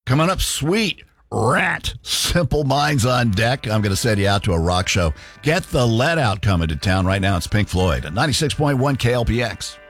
Coming up, Sweet Rat, Simple Minds on Deck. I'm going to send you out to a rock show. Get the Let Out coming to town right now. It's Pink Floyd at 96.1 KLPX.